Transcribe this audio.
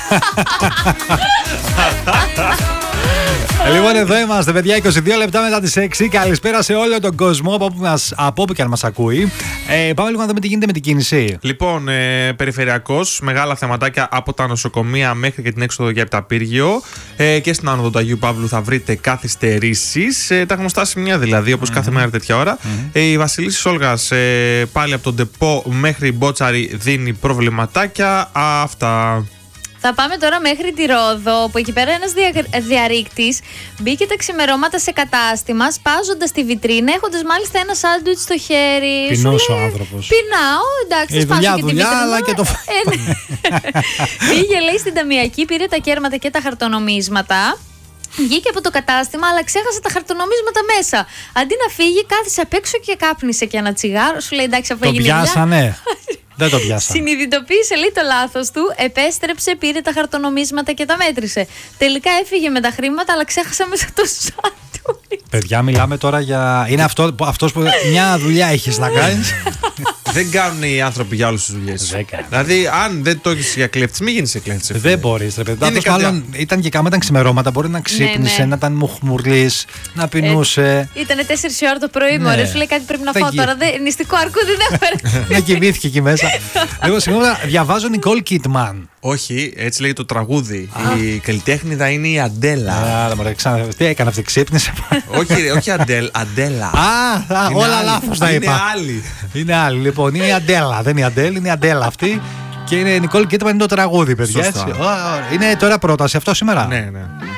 Λοιπόν, εδώ είμαστε, παιδιά, 22 λεπτά μετά τις 6. Καλησπέρα σε όλο τον κόσμο από όπου και αν μας ακούει. Πάμε λίγο να δούμε τι γίνεται με την κίνηση. Λοιπόν, περιφερειακός, μεγάλα θεματάκια από τα νοσοκομεία μέχρι και την έξοδο για Επταπύργιο. Και στην άνοδο του Αγίου Παύλου θα βρείτε καθυστερήσεις. Τα γνωστά σημεία δηλαδή, όπως κάθε μέρα τέτοια ώρα. Η Βασιλίσσης Όλγας πάλι από τον Ντεπό μέχρι Μπότσαρη δίνει προβληματάκια. Αυτά. Θα πάμε τώρα μέχρι τη Ρόδο, που εκεί πέρα ένας διαρρήκτης μπήκε τα ξημερώματα σε κατάστημα, σπάζοντας τη βιτρίνα, έχοντας μάλιστα ένα σάντουιτς στο χέρι. Πεινός ο άνθρωπος. Πεινάω, εντάξει, θα σπάσω και τη βιτρίνα. Αλλά και το... Πήγε, λέει, στην ταμιακή, πήρε τα κέρματα και τα χαρτονομίσματα. Βγήκε από το κατάστημα, αλλά ξέχασε τα χαρτονομίσματα μέσα. Αντί να φύγει, κάθισε απ' έξω και κάπνισε και ένα τσιγάρο. Σου λέει, εντάξει, αφού έγινε. Το πιάσανε. Δεν το πιάσα. Συνειδητοποίησε, λέει, το λάθος του, επέστρεψε, πήρε τα χαρτονομίσματα και τα μέτρησε. Τελικά έφυγε με τα χρήματα, αλλά ξέχασε μέσα το σάντουιτς. Παιδιά, μιλάμε τώρα για. Είναι αυτός που μια δουλειά έχεις να κάνεις. Δεν κάνουν οι άνθρωποι για όλες τις δουλειές. Δηλαδή, αν δεν το έχεις για κλέφτης, μην γίνεις κλέφτης. Δεν μπορείς, ρε παιδί. Αυτός μάλλον ήταν και κάμα, ήταν ξημερώματα. Μπορεί να ξύπνησε, να ήταν μουχμουρλής, να πεινούσε. Ήτανε 4 η ώρα το πρωί, μωρέ. Σου λέει κάτι πρέπει να φάω τώρα. Νηστικό αρκούδι δεν έφερε. Να κοιμήθηκε εκεί μέσα. Λοιπόν, συγγνώμη, διαβάζω Νικόλ Κίτμαν. Όχι, έτσι λέει το τραγούδι. Η καλλιτέχνηδα είναι η Αντέλα. Τι έκανε αυτή, ξύπνησε. Όχι Αντέλα. Όλα λάθος τα είπα. Είναι άλλη. Είναι άλλη, λοιπόν. Είναι η Αντέλα. Δεν είναι η Αντέλ, είναι η Αντέλα αυτή. Και είναι η Νικόλ Κίτμαν, είναι το τραγούδι, παιδιά. Είναι τώρα πρόταση αυτό σήμερα. Ναι.